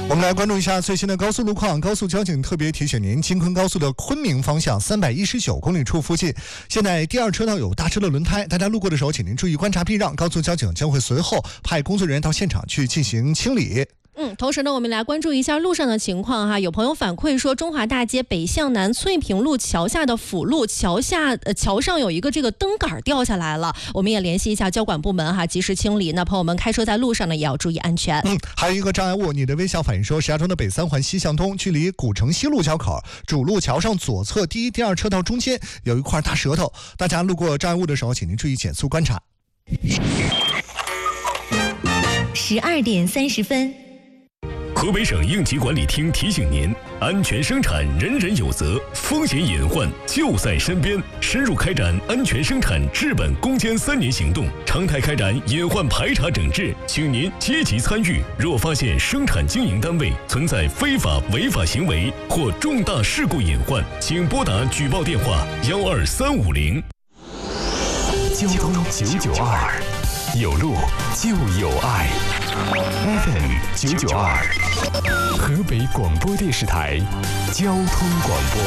我们来关注一下最新的高速路况。高速交警特别提醒您，京昆高速的昆明方向319公里处附近，现在第二车道有大车的轮胎，大家路过的时候请您注意观察避让，高速交警将会随后派工作人员到现场去进行清理。 同时呢，我们来关注一下路上的情况哈。有朋友反馈说，中华大街北向南翠屏路桥下的辅路桥上有一个这个灯杆掉下来了，我们也联系一下交管部门哈，及时清理。那朋友们开车在路上呢，也要注意安全。 还有一个障碍物，你的微笑反映说，石家庄的北3环西向东，距离古城西路交口主路桥上左侧第一、第二车道中间有一块大舌头，大家路过障碍物的时候，请您注意减速观察。 12点30分。 河北省应急管理厅提醒您：安全生产，人人有责，风险隐患就在身边。深入开展安全生产治本攻坚3年行动，常态开展隐患排查整治，请您积极参与。若发现生产经营单位存在非法违法行为或重大事故隐患，请拨打举报电话12350。 交通992，有路就有爱。FM 992，河北广播电视台交通广播。